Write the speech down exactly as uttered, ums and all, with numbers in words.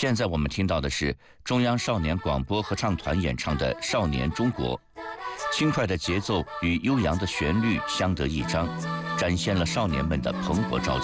现在我们听到的是中央少年广播合唱团演唱的《少年中国》，轻快的节奏与悠扬的旋律相得益彰，展现了少年们的蓬勃朝气。